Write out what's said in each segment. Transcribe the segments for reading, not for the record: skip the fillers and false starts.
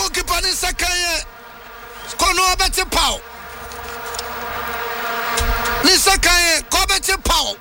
goalkeeper ni second kono obeti pow ni second ko obeti pow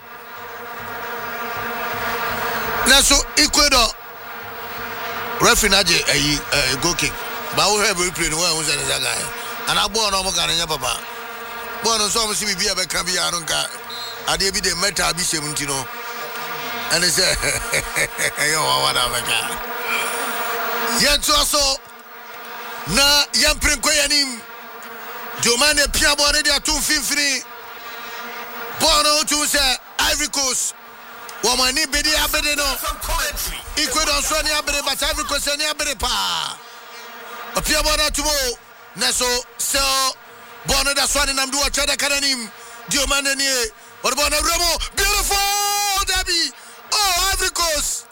na so Ecuador referee naje goal kick ba wo have replay no one who say that guy and I born no mo kan nya papa born so mo si bibia be kan bia no nka ade bi de metal bi semunti no and say yo what America yet also na yampren koyanim Jomane pia born dey 253 born o to say Ivory Coast wamani bedi abede no Ecuador so ni abede but Ivory Coast ni abede pa apia born atumo na so born da so ni namdu achada kananim Jomane ni or born Remo beautiful Debbie oh Ivory Coast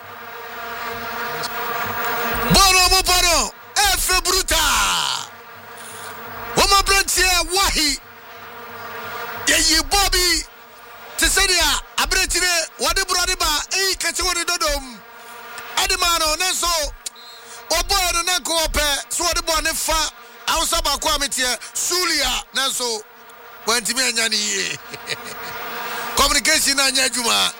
Bono F bruta Woma branchie wahi ye Bobby Tisedia abretire wade brode ba kache wode dodom adimano nenso oboy no nanko ope so wode bo ne fa awsa ba kwa metie Sulia nenso wantimi anya ni communication anya juma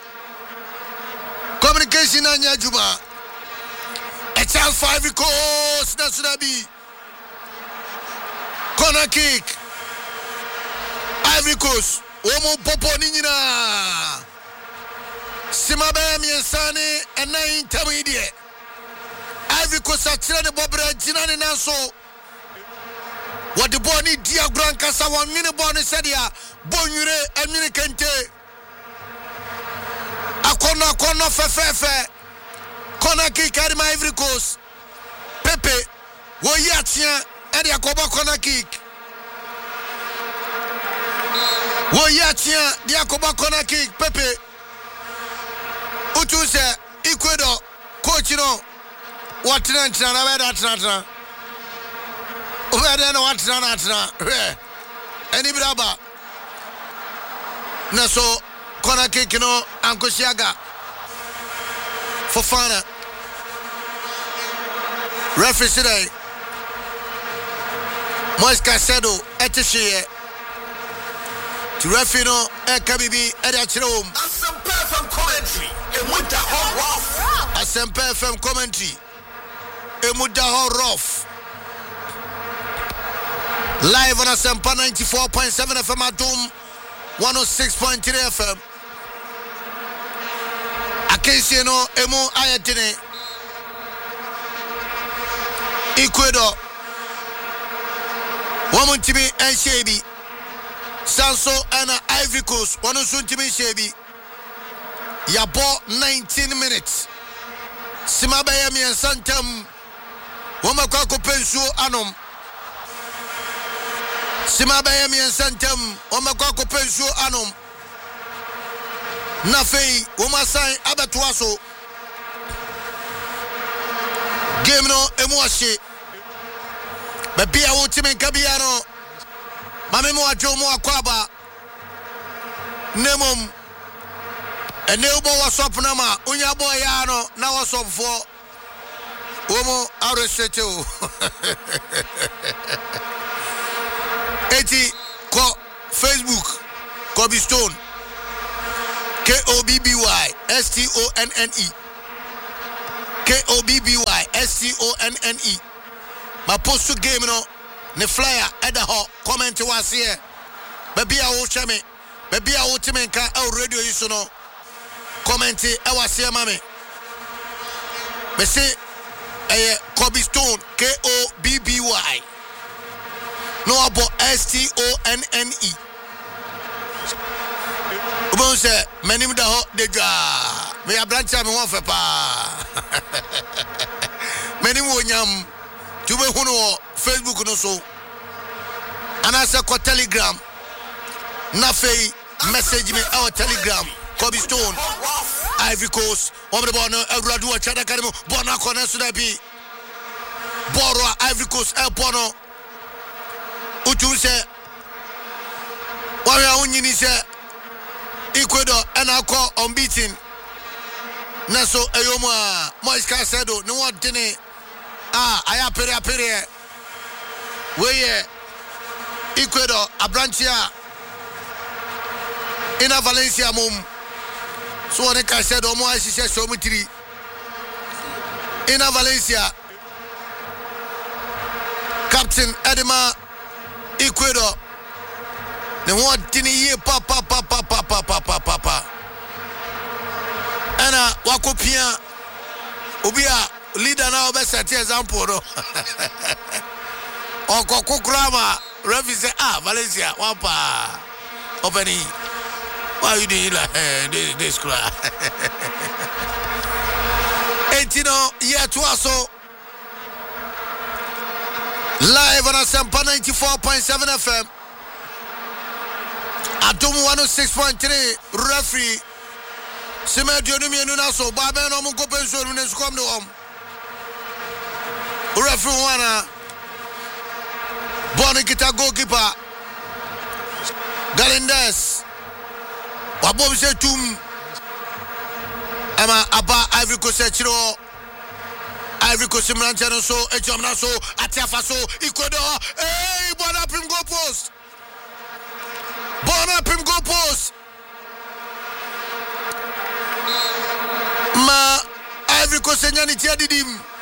a chance for Ivory Coast that's gonna be corner kick Ivory Coast Omo popo ni nyina Simabe miensane ena intermediate Ivory Coast atire ne bobra jina ne nanso what the ball ni dia granka sa wan mini ball ni sedia bonwure amini kente akono fefefe corner kick at my Ivory Coast Pepe wo yatia e dia koba corner kick wo yatia dia koba corner kick Pepe utuse Ecuador coach no what na weda over no what na any braba na so corner kick no Ankosiaga Fofana referee today Moise Caicedo etishie to referee no Kabibi Ediachrom Asempa FM commentary Emuda Horof Asempa FM commentary Emuda Horof live on Asempa 94.7 FM Adum 106.3 FM Akensie no emu ayetene Ecuador womuntimi enshebi Sanso and Ivory Coast one suntimi shebi yabo 19 minutes Simabaya mi ensantem womakwa kopensu anom Simabaya mi ensantem womakwa kopensu anom Nafei womasan abetwaso game no emuashe bebia wotime nkabia no mame mo adwomo akwaba nemom ene ubo wasop na ma onya boy ya no na wasop fo womo aresete o eti ko Facebook Kobe Stone KOBBY STONNE KOBBY STONNE ma post game no ne flyer eda ho comment was here baby a wo cheme baby a wo timenka e radio yi so no comment e was here mame me say Kobe Stone KOBBY no abo STONNE Ubon say menim da ho de dwa me abrancha me won fe pa menim wonyam tube hunu Facebook no so anasa ko Telegram na fei message me our Telegram Kobe Stone Ivory Coast omre bono awradu a chada karimo bona kona so da bi boro Ivory Coast e bono utu se wa ya unyini se Ecuador and I call unbeaten. Naso Ayoma Moise Caicedo no one dene aya pere weye Ecuador Abranchia ina Valencia mum so one ka said omo asise so mutiri ina Valencia Captain Edema Ecuador ne want tini ye papa ana wakopia obia leader na obesati example no okokukrama refi say Valencia wapa opening why you doing like this cry 18 year to so live on Asempa 94.7 FM Atom 106.3 referee Semedio Numienu Naso Baben no Mungo Penso Nunes come to referee wana Bonikita goalkeeper Galindes Wabob Setum Ama Aba Ivory Coast Chiro Ivory Coast Mranchano so Echomna so Atiafa so Ecuador hey Bona Pim goal post Ma Ivory Coast nyani tia didim